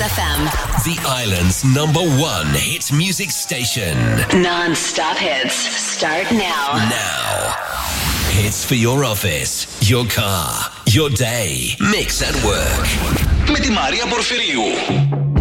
FM. The island's #1 hit music station. Non-stop hits start now. Now. Hits for your office, your car, your day. Mix at work. Με τη Μαρία Πορφυρίου.